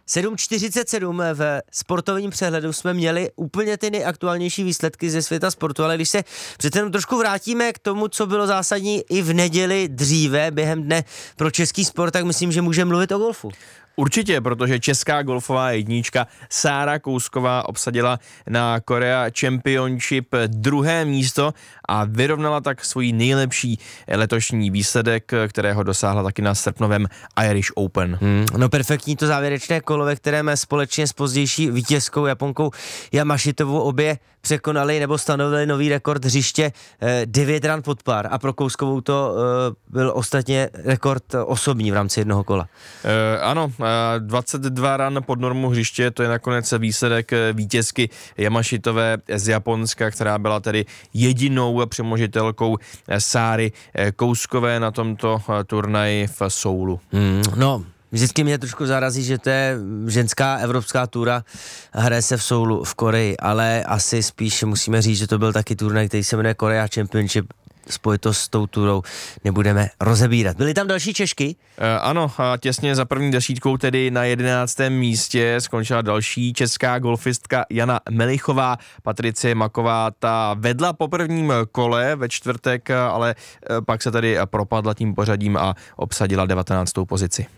7:47 v sportovním přehledu jsme měli úplně ty nejaktuálnější výsledky ze světa sportu, ale když se přece jenom trošku vrátíme k tomu, co bylo zásadní i v neděli dříve během dne pro český sport, tak myslím, že můžeme mluvit o golfu. Určitě, protože česká golfová jednička Sára Kousková obsadila na Korea Championship 2. místo a vyrovnala tak svůj nejlepší letošní výsledek, kterého dosáhla taky na srpnovém Irish Open. No perfektní to závěrečné kolo, ve kterém společně s pozdější vítězkou Japonkou Yamashitovou obě překonali nebo stanovili nový rekord hřiště 9 ran pod pár a pro Kouskovou to byl ostatně rekord osobní v rámci jednoho kola. Ano, 22 ran pod normu hřiště, to je nakonec výsledek vítězky Yamashitové z Japonska, která byla tedy jedinou přemožitelkou Sáry Kouskové na tomto turnaji v Soulu. No, vždycky mě trošku zarazí, že to je ženská evropská túra, hraje se v Soulu v Koreji, ale asi spíš musíme říct, že to byl taky turnaj, který se jmenuje Korea Championship. Spojitost s tou turou nebudeme rozebírat. Byly tam další Češky? Ano, a těsně za první desítkou, tedy na 11. místě, skončila další česká golfistka Jana Melichová. Patricie Maková ta vedla po prvním kole ve čtvrtek, ale pak se tady propadla tím pořadím a obsadila 19. pozici.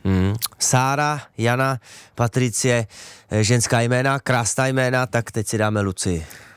Sára, Jana, Patricie, ženská jména, krásná jména, tak teď si dáme Lucii.